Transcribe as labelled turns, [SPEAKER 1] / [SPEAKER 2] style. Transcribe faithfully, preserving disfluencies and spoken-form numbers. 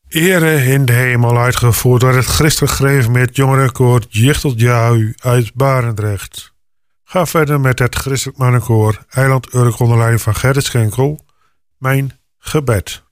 [SPEAKER 1] Ere in de hemel, uitgevoerd door het christelijk gereformeerd jongerenkoor Jichteltjau uit Barendrecht. Ga verder met het christelijk mannenkoor Eiland Urk onder leiding van Gerrit Schenkel. Mijn gebed.